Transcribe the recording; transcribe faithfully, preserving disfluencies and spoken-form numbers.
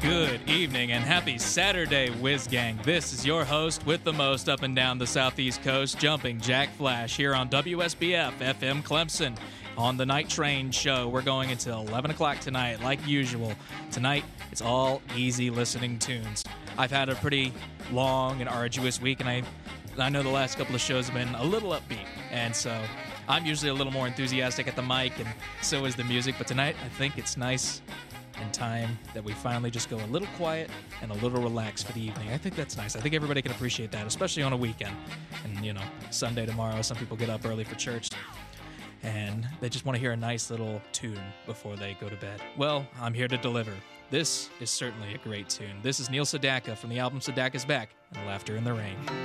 Good evening and happy Saturday, Whiz Gang. This is your host with the most up and down the Southeast Coast, Jumping Jack Flash, here on W S B F F M Clemson. On the Night Train show, we're going until eleven o'clock tonight, like usual. Tonight, it's all easy listening tunes. I've had a pretty long and arduous week, and I, I know the last couple of shows have been a little upbeat, and so I'm usually a little more enthusiastic at the mic, and so is the music, but tonight I think it's nice and time that we finally just go a little quiet and a little relaxed for the evening. I think that's nice. I think everybody can appreciate that, especially on a weekend. And, you know, Sunday tomorrow, some people get up early for church, and they just want to hear a nice little tune before they go to bed. Well, I'm here to deliver. This is certainly a great tune. This is Neil Sedaka from the album Sedaka's Back and Laughter in the Rain.